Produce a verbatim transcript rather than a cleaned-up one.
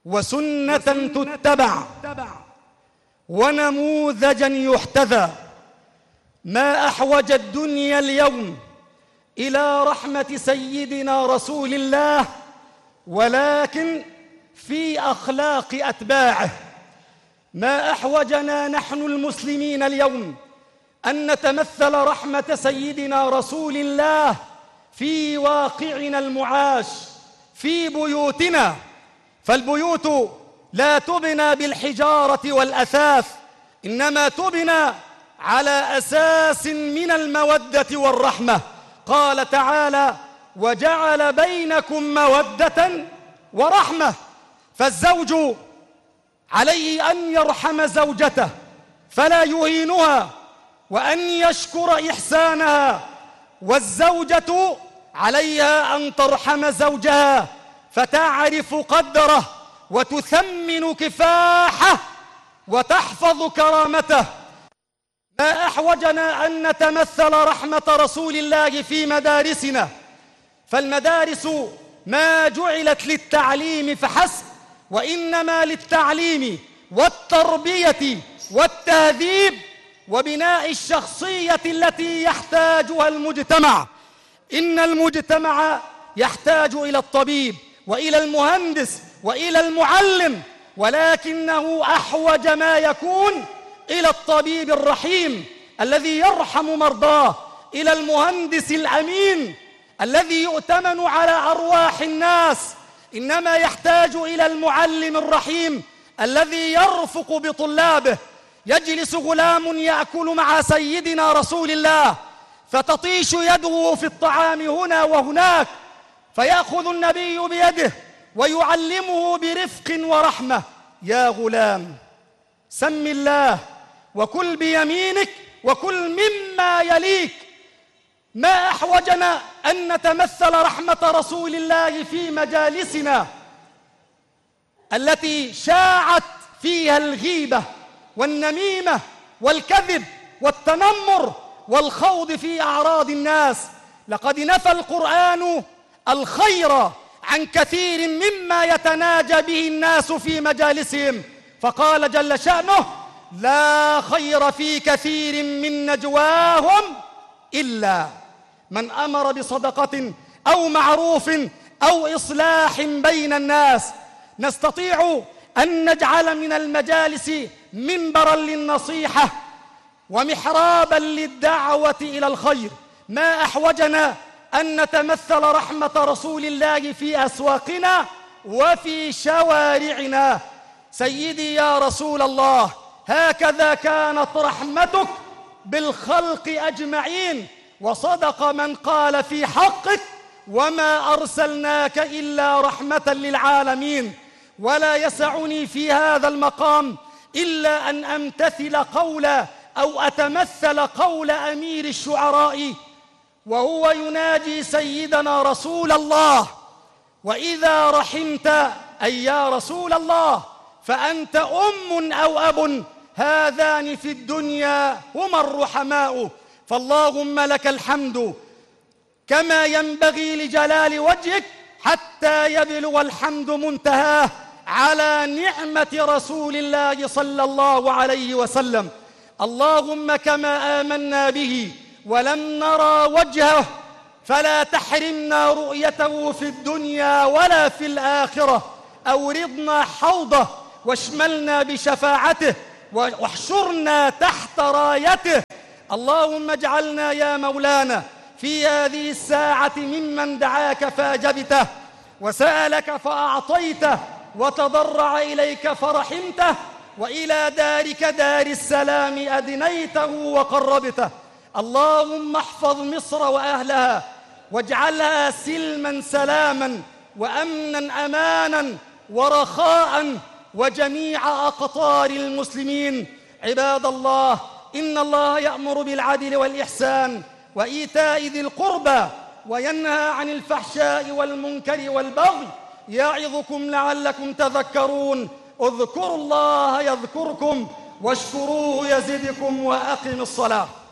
وسنة تتبع ونموذجا يحتذى. ما أحوج الدنيا اليوم إلى رحمة سيدنا رسول الله، ولكن في أخلاق أتباعه. ما أحوجنا نحن المسلمين اليوم أن نتمثل رحمة سيدنا رسول الله في واقعنا المعاش، في بيوتنا. فالبيوت لا تبنى بالحجارة والأثاث، إنما تبنى على أساس من المودة والرحمة. قال تعالى: وجعل بينكم مودة ورحمة. فالزوج عليه أن يرحم زوجته فلا يهينها، وأن يشكر إحسانها، والزوجة عليها أن ترحم زوجها فتعرف قدره وتثمن كفاحه وتحفظ كرامته. ما أحوجنا أن نتمثل رحمة رسول الله في مدارسنا، فالمدارس ما جعلت للتعليم فحسب، وإنما للتعليم والتربية والتهذيب وبناء الشخصية التي يحتاجها المجتمع. إن المجتمع يحتاج إلى الطبيب وإلى المهندس وإلى المعلم، ولكنه أحوج ما يكون إلى الطبيب الرحيم الذي يرحم مرضاه، إلى المهندس الأمين الذي يؤتمن على أرواح الناس. إنما يحتاج إلى المعلم الرحيم الذي يرفق بطلابه. يجلس غلام يأكل مع سيدنا رسول الله فتطيش يده في الطعام هنا وهناك، فيأخذ النبي بيده ويعلمه برفق ورحمة: يا غلام سم الله وكل بيمينك وكل مما يليك. ما أحوجنا أن نتمثل رحمة رسول الله في مجالسنا التي شاعت فيها الغيبة والنميمة والكذب والتنمر والخوض في أعراض الناس. لقد نفى القرآن الخير عن كثير مما يتناجى به الناس في مجالسهم، فقال جل شأنه: لا خير في كثير من نجواهم إلا من أمر بصدقة أو معروف أو إصلاح بين الناس. نستطيع أن نجعل من المجالس منبرا للنصيحة ومحرابا للدعوة إلى الخير. ما أحوجنا أن نتمثل رحمة رسول الله في أسواقنا وفي شوارعنا. سيدي يا رسول الله، هكذا كانت رحمتك بالخلق أجمعين، وصدق من قال في حقك: وما أرسلناك إلا رحمة للعالمين. ولا يسعني في هذا المقام إلا أن أمتثل قول أو أتمثل قول أمير الشعراء وهو يناجي سيدنا رسول الله: وإذا رحمت أي يا رسول الله فأنت أم أو أب، هذان في الدنيا هما الرحماء. فاللهم لك الحمد كما ينبغي لجلال وجهك حتى يبلغ الحمد منتهاه على نعمة رسول الله صلى الله عليه وسلم. اللهم كما آمنا به ولم نرى وجهه فلا تحرمنا رؤيته في الدنيا ولا في الآخرة. أوردنا حوضه واشملنا بشفاعته واحشرنا تحت رايته. اللهم اجعلنا يا مولانا في هذه الساعة ممن دعاك فأجبته، وسألك فأعطيته، وتضرع إليك فرحمته، وإلى دارك دار السلام أدنيته وقربته. اللهم احفظ مصر وأهلها واجعلها سلما سلاما وأمنا أمانا ورخاء وجميع أقطار المسلمين. عباد الله، إن الله يأمر بالعدل والإحسان وإيتاء ذي القربى وينهى عن الفحشاء والمنكر والبغي يعظكم لعلكم تذكرون. اذكروا الله يذكركم واشكروه يزدكم وأقم الصلاة.